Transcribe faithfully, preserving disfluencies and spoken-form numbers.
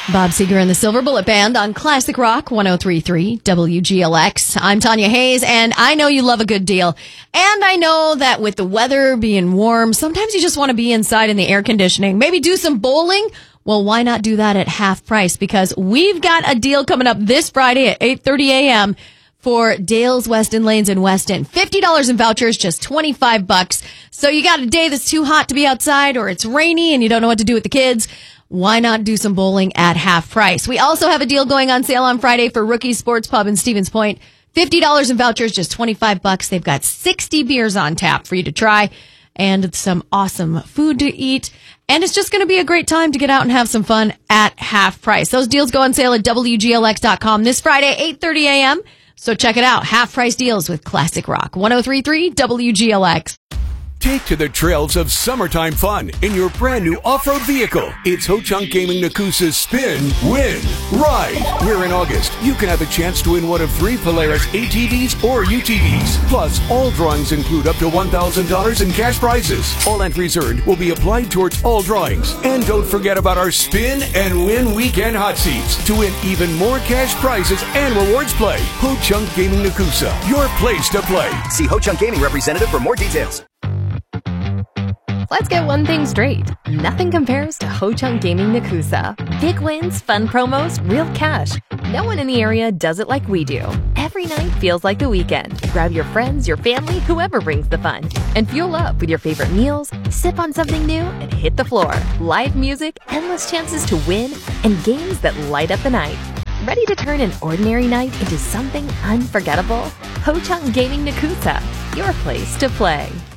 Bob Seger and the Silver Bullet Band on Classic Rock one oh three point three W G L X. I'm Tanya Hayes, and I know you love a good deal. And I know that with the weather being warm, sometimes you just want to be inside in the air conditioning. Maybe do some bowling. Well, why not do that at half price? Because we've got a deal coming up this Friday at eight thirty a.m. for Dale's Weston Lanes in Weston. fifty dollars in vouchers, just twenty-five bucks. So you got a day that's too hot to be outside, or it's rainy and you don't know what to do with the kids. Why not do some bowling at half price? We also have a deal going on sale on Friday for Rookie Sports Pub in Stevens Point. fifty dollars in vouchers, just twenty-five bucks. They've got sixty beers on tap for you to try and some awesome food to eat. And it's just going to be a great time to get out and have some fun at half price. Those deals go on sale at W G L X dot com this Friday, eight thirty a.m. So check it out. Half price deals with Classic Rock. one oh three point three W G L X. Take to the trails of summertime fun in your brand new off-road vehicle. It's Ho-Chunk Gaming Nakusa's Spin, Win, Ride. Where in August, you can have a chance to win one of three Polaris A T Vs or U T Vs. Plus, all drawings include up to one thousand dollars in cash prizes. All entries earned will be applied towards all drawings. And don't forget about our Spin and Win Weekend Hot Seats to win even more cash prizes and rewards play. Ho-Chunk Gaming Nakusa, your place to play. See Ho-Chunk Gaming representative for more details. Let's get one thing straight. Nothing compares to Ho-Chunk Gaming Nakusa. Big wins, fun promos, real cash. No one in the area does it like we do. Every night feels like the weekend. Grab your friends, your family, whoever brings the fun. And fuel up with your favorite meals, sip on something new, and hit the floor. Live music, endless chances to win, and games that light up the night. Ready to turn an ordinary night into something unforgettable? Ho-Chunk Gaming Nakusa, your place to play.